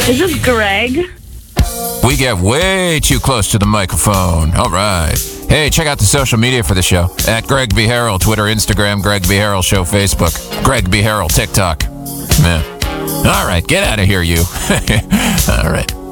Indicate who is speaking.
Speaker 1: Is this Greg?
Speaker 2: We get way too close to the microphone. All right. Hey, check out the social media for the show. At Greg B. Harrell, Twitter, Instagram, Greg B. Harrell Show, Facebook. Greg B. Harrell, TikTok. Man. All right, get out of here, you. All right.